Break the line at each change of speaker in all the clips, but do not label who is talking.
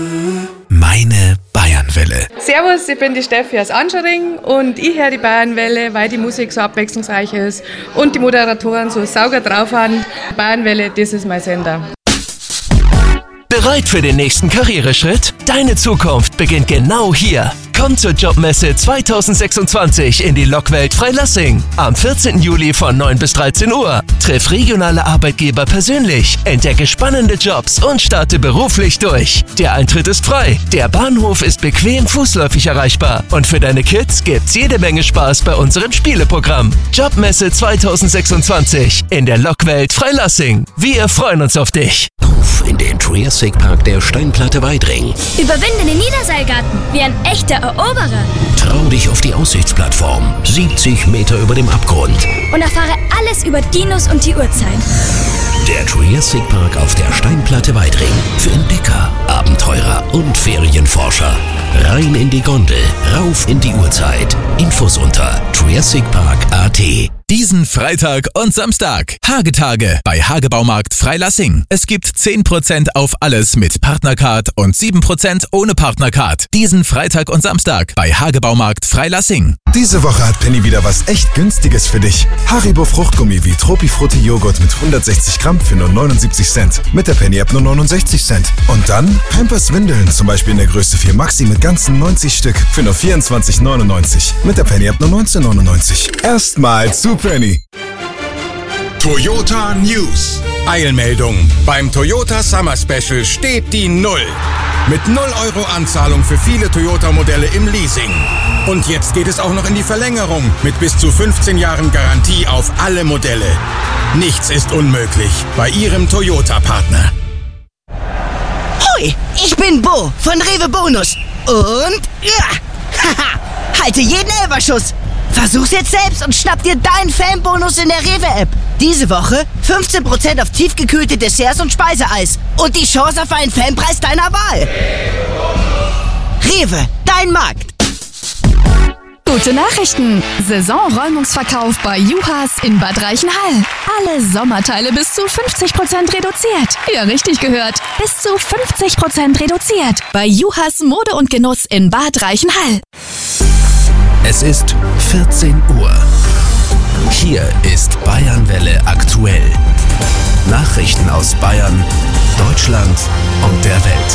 Meine Bayernwelle.
Servus, ich bin die Steffi aus Anschering und ich höre die Bayernwelle, weil die Musik so abwechslungsreich ist und die Moderatoren so sauger drauf haben. Bayernwelle, das ist mein Sender.
Bereit für den nächsten Karriereschritt? Deine Zukunft beginnt genau hier. Komm zur Jobmesse 2026 in die Lokwelt Freilassing. Am 14. Juli von 9 bis 13 Uhr. Triff regionale Arbeitgeber persönlich, entdecke spannende Jobs und starte beruflich durch. Der Eintritt ist frei, der Bahnhof ist bequem fußläufig erreichbar und für deine Kids gibt's jede Menge Spaß bei unserem Spieleprogramm. Jobmesse 2026 in der Lokwelt Freilassing. Wir freuen uns auf dich.
Auf in den Triassic Park der Steinplatte Weidring.
Überwinde den Niederseilgarten wie ein echter Eroberer.
Trau dich auf die Aussichtsplattform, 70 Meter über dem Abgrund.
Und erfahre alles über Dinos und die Urzeit.
Der Triassic Park auf der Steinplatte Weidring. Für Entdecker, Abenteurer und Ferienforscher. Rein in die Gondel, rauf in die Urzeit. Infos unter triassicpark.at.
Diesen Freitag und Samstag. Hagetage bei Hagebaumarkt Freilassing. Es gibt 10% auf alles mit Partnercard und 7% ohne Partnercard. Diesen Freitag und Samstag bei Hagebaumarkt Freilassing.
Diese Woche hat Penny wieder was echt Günstiges für dich. Haribo Fruchtgummi wie Tropifrutti Joghurt mit 160 Gramm für nur 79 Cent. Mit der Penny-App nur 69 Cent. Und dann Pampers Windeln, zum Beispiel in der Größe 4 Maxi mit ganzen 90 Stück für nur 24,99. Mit der Penny-App nur 19,99. Erstmal zu Penny.
Toyota News. Eilmeldung. Beim Toyota Summer Special steht die Null. Mit 0 Euro Anzahlung für viele Toyota-Modelle im Leasing. Und jetzt geht es auch noch in die Verlängerung mit bis zu 15 Jahren Garantie auf alle Modelle. Nichts ist unmöglich bei Ihrem Toyota-Partner.
Hoi, ich bin Bo von Rewe Bonus. Und haha, halte jeden Elferschuss. Versuch's jetzt selbst und schnapp dir deinen Fanbonus in der Rewe-App. Diese Woche 15% auf tiefgekühlte Desserts und Speiseeis. Und die Chance auf einen Fanpreis deiner Wahl. Rewe, dein Markt.
Gute Nachrichten! Saisonräumungsverkauf bei Juhas in Bad Reichenhall. Alle Sommerteile bis zu 50% reduziert. Ja, richtig gehört. Bis zu 50% reduziert. Bei Juhas Mode und Genuss in Bad Reichenhall.
Es ist 14 Uhr. Hier ist Bayernwelle aktuell. Nachrichten aus Bayern, Deutschland und der Welt.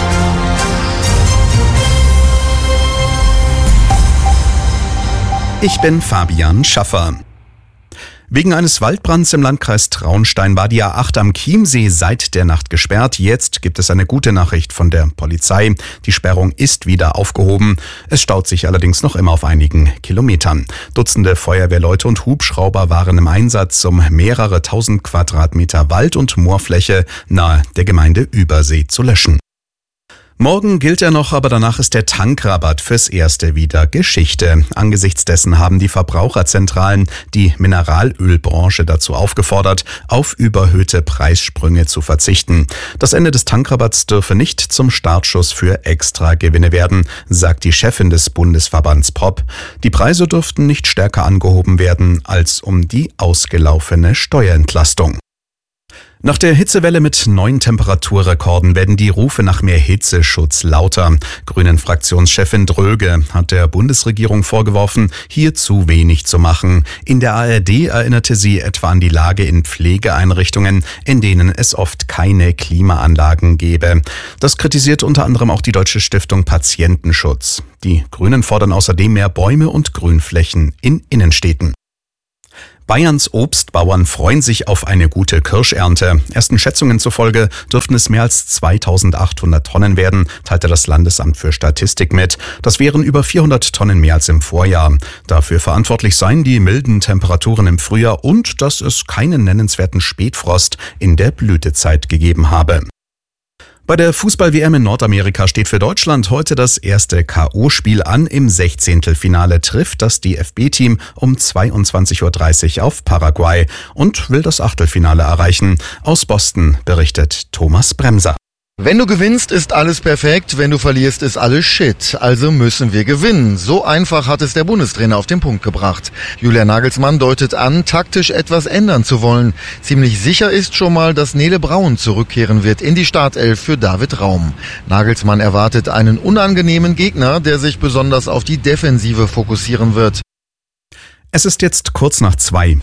Ich bin Fabian Schaffer. Wegen eines Waldbrands im Landkreis Traunstein war die A8 am Chiemsee seit der Nacht gesperrt. Jetzt gibt es eine gute Nachricht von der Polizei. Die Sperrung ist wieder aufgehoben. Es staut sich allerdings noch immer auf einigen Kilometern. Dutzende Feuerwehrleute und Hubschrauber waren im Einsatz, um mehrere tausend Quadratmeter Wald- und Moorfläche nahe der Gemeinde Übersee zu löschen. Morgen gilt er noch, aber danach ist der Tankrabatt fürs Erste wieder Geschichte. Angesichts dessen haben die Verbraucherzentralen die Mineralölbranche dazu aufgefordert, auf überhöhte Preissprünge zu verzichten. Das Ende des Tankrabatts dürfe nicht zum Startschuss für Extragewinne werden, sagt die Chefin des Bundesverbands POP. Die Preise dürften nicht stärker angehoben werden als um die ausgelaufene Steuerentlastung. Nach der Hitzewelle mit neuen Temperaturrekorden werden die Rufe nach mehr Hitzeschutz lauter. Grünen-Fraktionschefin Dröge hat der Bundesregierung vorgeworfen, hier zu wenig zu machen. In der ARD erinnerte sie etwa an die Lage in Pflegeeinrichtungen, in denen es oft keine Klimaanlagen gäbe. Das kritisiert unter anderem auch die Deutsche Stiftung Patientenschutz. Die Grünen fordern außerdem mehr Bäume und Grünflächen in Innenstädten. Bayerns Obstbauern freuen sich auf eine gute Kirschernte. Ersten Schätzungen zufolge dürften es mehr als 2800 Tonnen werden, teilte das Landesamt für Statistik mit. Das wären über 400 Tonnen mehr als im Vorjahr. Dafür verantwortlich seien die milden Temperaturen im Frühjahr und dass es keinen nennenswerten Spätfrost in der Blütezeit gegeben habe. Bei der Fußball-WM in Nordamerika steht für Deutschland heute das erste K.O.-Spiel an. Im 16. trifft das DFB-Team um 22:30 Uhr auf Paraguay und will das Achtelfinale erreichen. Aus Boston berichtet Thomas Bremser.
Wenn du gewinnst, ist alles perfekt, wenn du verlierst, ist alles Shit. Also müssen wir gewinnen. So einfach hat es der Bundestrainer auf den Punkt gebracht. Julian Nagelsmann deutet an, taktisch etwas ändern zu wollen. Ziemlich sicher ist schon mal, dass Nele Braun zurückkehren wird in die Startelf für David Raum. Nagelsmann erwartet einen unangenehmen Gegner, der sich besonders auf die Defensive fokussieren wird.
Es ist jetzt kurz nach 2.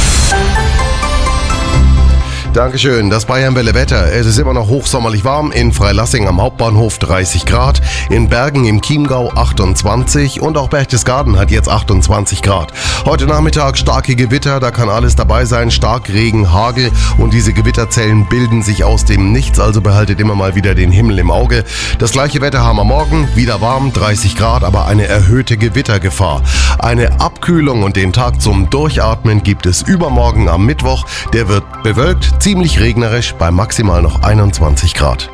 Dankeschön, das Bayernwelle Wetter. Es ist immer noch hochsommerlich warm, in Freilassing am Hauptbahnhof 30 Grad, in Bergen im Chiemgau 28 und auch Berchtesgaden hat jetzt 28 Grad. Heute Nachmittag starke Gewitter, da kann alles dabei sein, Starkregen, Hagel und diese Gewitterzellen bilden sich aus dem Nichts, also behaltet immer mal wieder den Himmel im Auge. Das gleiche Wetter haben wir morgen, wieder warm, 30 Grad, aber eine erhöhte Gewittergefahr. Eine Abkühlung und den Tag zum Durchatmen gibt es übermorgen am Mittwoch, der wird bewölkt, ziemlich regnerisch bei maximal noch 21 Grad.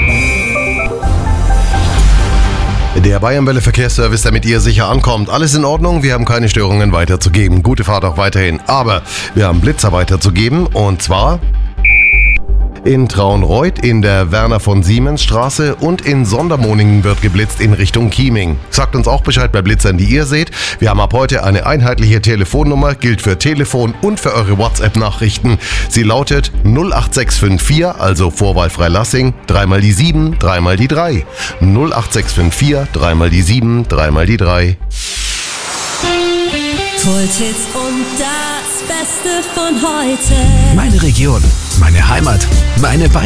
Der Bayernwelle Verkehrsservice, damit ihr sicher ankommt. Alles in Ordnung, wir haben keine Störungen weiterzugeben. Gute Fahrt auch weiterhin. Aber wir haben Blitzer weiterzugeben und zwar in Traunreut, in der Werner-von-Siemens-Straße und in Sondermoningen wird geblitzt in Richtung Chieming. Sagt uns auch Bescheid bei Blitzern, die ihr seht. Wir haben ab heute eine einheitliche Telefonnummer, gilt für Telefon und für eure WhatsApp-Nachrichten. Sie lautet 08654, also Vorwahl Freilassing, 3 mal die 7, 3 mal die 3. 08654, 3 mal die 7, 3 mal die 3.
Kulthits und das Beste von heute.
Meine Region, meine Heimat, meine Bayern.